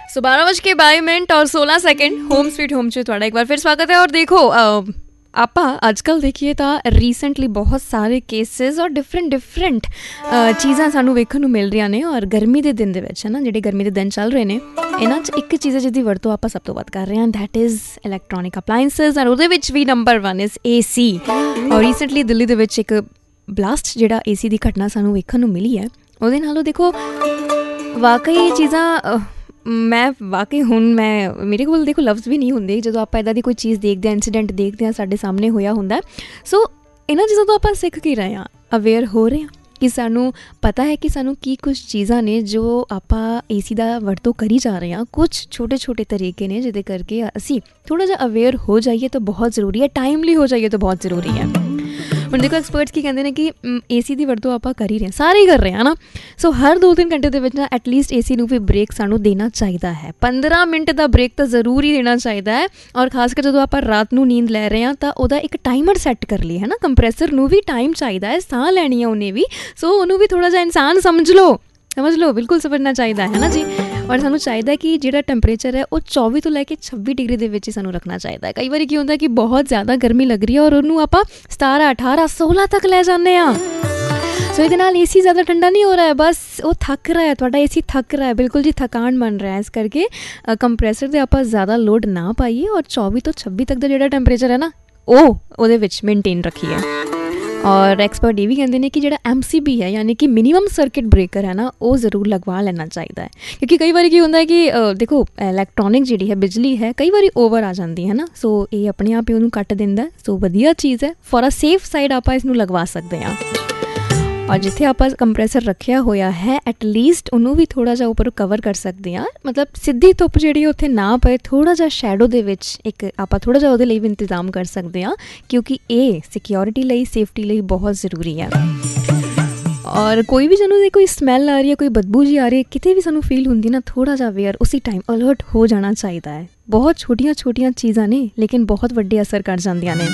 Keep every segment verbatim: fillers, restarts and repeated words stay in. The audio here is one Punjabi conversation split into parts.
सो बारह बज के बाई मिनट और सोलह सैकेंड होम स्वीट होम 'ਚ ਤੁਹਾਡਾ ਇੱਕ ਵਾਰ ਫਿਰ ਸਵਾਗਤ ਹੈ। और देखो ਆਪਾਂ ਅੱਜ ਕੱਲ੍ਹ ਦੇਖੀਏ ਤਾਂ ਰੀਸੈਂਟਲੀ ਬਹੁਤ ਸਾਰੇ ਕੇਸਿਸ ਔਰ ਡਿਫਰੈਂਟ ਡਿਫਰੈਂਟ ਚੀਜ਼ਾਂ ਸਾਨੂੰ ਵੇਖਣ ਨੂੰ ਮਿਲ ਰਹੀਆਂ ਨੇ। ਔਰ ਗਰਮੀ ਦੇ ਦਿਨ ਦੇ ਵਿੱਚ ਹੈ ਨਾ, ਜਿਹੜੇ ਗਰਮੀ ਦੇ ਦਿਨ ਚੱਲ ਰਹੇ ਨੇ, ਇਹਨਾਂ 'ਚ ਇੱਕ ਚੀਜ਼ ਜਿਹਦੀ ਵਰਤੋਂ ਆਪਾਂ ਸਭ ਤੋਂ ਵੱਧ ਕਰ ਰਹੇ ਹਾਂ, ਦੈਟ ਇਜ਼ ਇਲੈਕਟ੍ਰੋਨਿਕ ਅਪਲਾਇੰਸਿਸ। ਔਰ ਉਹਦੇ ਵਿੱਚ ਵੀ ਨੰਬਰ ਵਨ ਇਜ਼ ਏ ਸੀ। ਔਰ ਰੀਸੈਂਟਲੀ ਦਿੱਲੀ ਦੇ ਵਿੱਚ ਇੱਕ ਬਲਾਸਟ ਜਿਹੜਾ ਏ ਸੀ ਦੀ ਘਟਨਾ ਸਾਨੂੰ ਵੇਖਣ ਨੂੰ ਮਿਲੀ ਹੈ, ਉਹਦੇ ਨਾਲੋਂ ਦੇਖੋ ਵਾਕਈ ਇਹ ਚੀਜ਼ਾਂ ਮੈਂ ਵਾਕਈ ਹੁਣ ਮੈਂ ਮੇਰੇ ਕੋਲ ਦੇਖੋ ਲਫ਼ਜ਼ ਵੀ ਨਹੀਂ ਹੁੰਦੇ ਜਦੋਂ ਆਪਾਂ ਇੱਦਾਂ ਦੀ ਕੋਈ ਚੀਜ਼ ਦੇਖਦੇ ਹਾਂ, ਇੰਸੀਡੈਂਟ ਦੇਖਦੇ ਹਾਂ ਸਾਡੇ ਸਾਹਮਣੇ ਹੋਇਆ ਹੁੰਦਾ। ਸੋ ਇਹਨਾਂ ਚੀਜ਼ਾਂ ਤੋਂ ਆਪਾਂ ਸਿੱਖ ਕੀ ਰਹੇ ਹਾਂ, ਅਵੇਅਰ ਹੋ ਰਹੇ ਹਾਂ ਕਿ ਸਾਨੂੰ ਪਤਾ ਹੈ ਕਿ ਸਾਨੂੰ ਕੀ ਕੁਛ ਚੀਜ਼ਾਂ ਨੇ ਜੋ ਆਪਾਂ ਏ ਸੀ ਦਾ ਵਰਤੋਂ ਕਰੀ ਜਾ ਰਹੇ ਹਾਂ। ਕੁਛ ਛੋਟੇ ਛੋਟੇ ਤਰੀਕੇ ਨੇ ਜਿਹਦੇ ਕਰਕੇ ਅਸੀਂ ਥੋੜ੍ਹਾ ਜਿਹਾ ਅਵੇਅਰ ਹੋ ਜਾਈਏ ਤਾਂ ਬਹੁਤ ਜ਼ਰੂਰੀ ਹੈ, ਟਾਈਮਲੀ ਹੋ ਜਾਈਏ ਤਾਂ ਬਹੁਤ ਜ਼ਰੂਰੀ ਹੈ। ਹੁਣ ਦੇਖੋ ਐਕਸਪਰਟਸ ਕੀ ਕਹਿੰਦੇ ਨੇ ਕਿ ਏ ਸੀ ਦੀ ਵਰਤੋਂ ਆਪਾਂ ਕਰ ਹੀ ਰਹੇ ਹਾਂ, ਸਾਰੇ ਹੀ ਕਰ ਰਹੇ ਹਾਂ ਨਾ। ਸੋ ਹਰ ਦੋ ਤਿੰਨ ਘੰਟੇ ਦੇ ਵਿੱਚ ਨਾ ਐਟਲੀਸਟ ਏ ਸੀ ਨੂੰ ਵੀ ਬ੍ਰੇਕ ਸਾਨੂੰ ਦੇਣਾ ਚਾਹੀਦਾ ਹੈ। ਪੰਦਰਾਂ ਮਿੰਟ ਦਾ ਬ੍ਰੇਕ ਤਾਂ ਜ਼ਰੂਰ ਹੀ ਦੇਣਾ ਚਾਹੀਦਾ ਹੈ। ਔਰ ਖਾਸ ਕਰ ਜਦੋਂ ਆਪਾਂ ਰਾਤ ਨੂੰ ਨੀਂਦ ਲੈ ਰਹੇ ਹਾਂ ਤਾਂ ਉਹਦਾ ਇੱਕ ਟਾਈਮਰ ਸੈੱਟ ਕਰ ਲਈ ਹੈ ਨਾ। ਕੰਪਰੈਸਰ ਨੂੰ ਵੀ ਟਾਈਮ ਚਾਹੀਦਾ ਹੈ, ਸਾਹ ਲੈਣੀ ਹੈ ਉਹਨੇ ਵੀ। ਸੋ ਉਹਨੂੰ ਵੀ ਥੋੜ੍ਹਾ ਜਿਹਾ ਇਨਸਾਨ ਸਮਝ ਲਓ, ਸਮਝ ਲਓ, ਬਿਲਕੁਲ ਸਮਝਣਾ ਚਾਹੀਦਾ ਹੈ ਨਾ ਜੀ। ਔਰ ਸਾਨੂੰ ਚਾਹੀਦਾ ਕਿ ਜਿਹੜਾ ਟੈਂਪਰੇਚਰ ਹੈ ਉਹ ਚੌਵੀ ਤੋਂ ਲੈ ਕੇ ਛੱਬੀ ਡਿਗਰੀ ਦੇ ਵਿੱਚ ਹੀ ਸਾਨੂੰ ਰੱਖਣਾ ਚਾਹੀਦਾ ਹੈ। ਕਈ ਵਾਰੀ ਕੀ ਹੁੰਦਾ ਕਿ ਬਹੁਤ ਜ਼ਿਆਦਾ ਗਰਮੀ ਲੱਗ ਰਹੀ ਹੈ ਔਰ ਉਹਨੂੰ ਆਪਾਂ ਸਤਾਰਾਂ ਅਠਾਰਾਂ ਸੋਲਾਂ ਤੱਕ ਲੈ ਜਾਂਦੇ ਹਾਂ। ਸੋ ਇਹਦੇ ਨਾਲ ਏ ਸੀ ਜ਼ਿਆਦਾ ਠੰਡਾ ਨਹੀਂ ਹੋ ਰਿਹਾ ਹੈ, ਬਸ ਉਹ ਥੱਕ ਰਿਹਾ ਹੈ, ਤੁਹਾਡਾ ਏ ਸੀ ਥੱਕ ਰਿਹਾ ਹੈ, ਬਿਲਕੁਲ ਜੀ ਥਕਾਨ ਬਣ ਰਿਹਾ। ਇਸ ਕਰਕੇ ਕੰਪਰੈਸਰ 'ਤੇ ਆਪਾਂ ਜ਼ਿਆਦਾ ਲੋਡ ਨਾ ਪਾਈਏ ਔਰ ਚੌਵੀ ਤੋਂ ਛੱਬੀ ਤੱਕ ਦਾ ਜਿਹੜਾ ਟੈਂਪਰੇਚਰ ਹੈ ਨਾ ਉਹ ਉਹਦੇ ਵਿੱਚ ਮੇਨਟੇਨ ਰੱਖੀਏ। ਔਰ ਐਕਸਪਰਟ ਇਹ ਵੀ ਕਹਿੰਦੇ ਨੇ ਕਿ ਜਿਹੜਾ ਐਮ ਸੀ ਬੀ ਹੈ ਯਾਨੀ ਕਿ ਮਿਨੀਮਮ ਸਰਕਿਟ ਬ੍ਰੇਕਰ ਹੈ ਨਾ, ਉਹ ਜ਼ਰੂਰ ਲਗਵਾ ਲੈਣਾ ਚਾਹੀਦਾ ਹੈ। ਕਿਉਂਕਿ ਕਈ ਵਾਰੀ ਕੀ ਹੁੰਦਾ ਹੈ ਕਿ ਦੇਖੋ ਇਲੈਕਟ੍ਰੋਨਿਕ ਜਿਹੜੀ ਹੈ, ਬਿਜਲੀ ਹੈ, ਕਈ ਵਾਰੀ ਓਵਰ ਆ ਜਾਂਦੀ ਹੈ ਨਾ। ਸੋ ਇਹ ਆਪਣੇ ਆਪ ਹੀ ਉਹਨੂੰ ਕੱਟ ਦਿੰਦਾ। ਸੋ ਵਧੀਆ ਚੀਜ਼ ਹੈ, ਫੋਰ ਅ ਸੇਫ ਸਾਈਡ ਆਪਾਂ ਇਸ ਨੂੰ ਲਗਵਾ ਸਕਦੇ ਹਾਂ। ਔਰ ਜਿੱਥੇ ਆਪਾਂ ਕੰਪਰੈਸਰ ਰੱਖਿਆ ਹੋਇਆ ਹੈ ਐਟਲੀਸਟ ਉਹਨੂੰ ਵੀ ਥੋੜ੍ਹਾ ਜਿਹਾ ਉੱਪਰ ਕਵਰ ਕਰ ਸਕਦੇ ਹਾਂ। ਮਤਲਬ ਸਿੱਧੀ ਧੁੱਪ ਜਿਹੜੀ ਉੱਥੇ ਨਾ ਪਏ, ਥੋੜ੍ਹਾ ਜਿਹਾ ਸ਼ੈਡੋ ਦੇ ਵਿੱਚ ਇੱਕ ਆਪਾਂ ਥੋੜ੍ਹਾ ਜਿਹਾ ਉਹਦੇ ਲਈ ਵੀ ਇੰਤਜ਼ਾਮ ਕਰ ਸਕਦੇ ਹਾਂ, ਕਿਉਂਕਿ ਇਹ ਸਿਕਿਉਰਿਟੀ ਲਈ, ਸੇਫਟੀ ਲਈ ਬਹੁਤ ਜ਼ਰੂਰੀ ਹੈ। ਔਰ ਕੋਈ ਵੀ ਜਦੋਂ ਕੋਈ ਸਮੈਲ ਆ ਰਹੀ ਹੈ, ਕੋਈ ਬਦਬੂ ਜੀ ਆ ਰਹੀ ਹੈ, ਕਿਤੇ ਵੀ ਸਾਨੂੰ ਫੀਲ ਹੁੰਦੀ ਨਾ, ਥੋੜ੍ਹਾ ਜਿਹਾ ਅਵੇਅਰ ਉਸੀ ਟਾਈਮ ਅਲਰਟ ਹੋ ਜਾਣਾ ਚਾਹੀਦਾ ਹੈ। ਬਹੁਤ ਛੋਟੀਆਂ ਛੋਟੀਆਂ ਚੀਜ਼ਾਂ ਨੇ ਲੇਕਿਨ ਬਹੁਤ ਵੱਡੇ ਅਸਰ ਕਰ ਜਾਂਦੀਆਂ ਨੇ।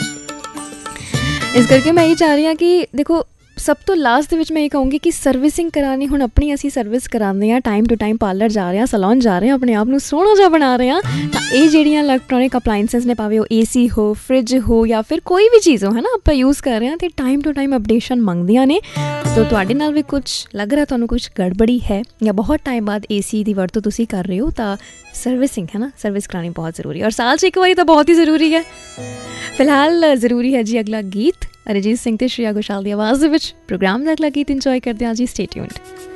ਇਸ ਕਰਕੇ ਮੈਂ ਇਹ ਚਾਹ ਰਹੀ ਹਾਂ ਕਿ ਦੇਖੋ ਸਭ ਤੋਂ ਲਾਸਟ ਦੇ ਵਿੱਚ ਮੈਂ ਇਹ ਕਹੂੰਗੀ ਕਿ ਸਰਵਿਸਿੰਗ ਕਰਾਉਣੀ, ਹੁਣ ਆਪਣੀ ਅਸੀਂ ਸਰਵਿਸ ਕਰਾਉਂਦੇ ਹਾਂ, ਟਾਈਮ ਟੂ ਟਾਈਮ ਪਾਰਲਰ ਜਾ ਰਹੇ ਹਾਂ, ਸੈਲੂਨ ਜਾ ਰਹੇ ਹਾਂ, ਆਪਣੇ ਆਪ ਨੂੰ ਸੋਹਣਾ ਜਿਹਾ ਬਣਾ ਰਹੇ ਹਾਂ। ਤਾਂ ਇਹ ਜਿਹੜੀਆਂ ਇਲੈਕਟ੍ਰੋਨਿਕ ਅਪਲਾਇੰਸਿਸ ਨੇ, ਭਾਵੇਂ ਉਹ ਏ ਸੀ ਹੋ, ਫਰਿੱਜ ਹੋ ਜਾਂ ਫਿਰ ਕੋਈ ਵੀ ਚੀਜ਼ ਹੋ ਹੈ ਨਾ, ਆਪਾਂ ਯੂਜ਼ ਕਰ ਰਹੇ ਹਾਂ ਅਤੇ ਟਾਈਮ ਟੂ ਟਾਈਮ ਅਪਡੇਸ਼ਨ ਮੰਗਦੀਆਂ ਨੇ। ਤਾਂ ਤੁਹਾਡੇ ਨਾਲ ਵੀ ਕੁਛ ਲੱਗ ਰਿਹਾ, ਤੁਹਾਨੂੰ ਕੁਛ ਗੜਬੜੀ ਹੈ ਜਾਂ ਬਹੁਤ ਟਾਈਮ ਬਾਅਦ ਏ ਸੀ ਦੀ ਵਰਤੋਂ ਤੁਸੀਂ ਕਰ ਰਹੇ ਹੋ, ਤਾਂ ਸਰਵਿਸਿੰਗ ਹੈ ਨਾ, ਸਰਵਿਸ ਕਰਾਉਣੀ ਬਹੁਤ ਜ਼ਰੂਰੀ ਹੈ। ਔਰ ਸਾਲ 'ਚ ਇੱਕ ਵਾਰੀ ਤਾਂ ਬਹੁਤ ਹੀ ਜ਼ਰੂਰੀ ਹੈ। ਫਿਲਹਾਲ ਜ਼ਰੂਰੀ ਹੈ ਜੀ ਅਗਲਾ ਗੀਤ, ਅਰਿਜੀਤ ਸਿੰਘ ਤੇ ਸ਼੍ਰੇਆ ਘੋਸ਼ਾਲ ਦੀ ਆਵਾਜ਼ ਦੇ ਵਿੱਚ। ਪ੍ਰੋਗਰਾਮ ਦਾ ਅਗਲਾ ਗੀਤ ਇੰਜੋਏ ਕਰਦੇ ਹਾਂ ਜੀ, ਸਟੇ ਟਿਊਨਡ।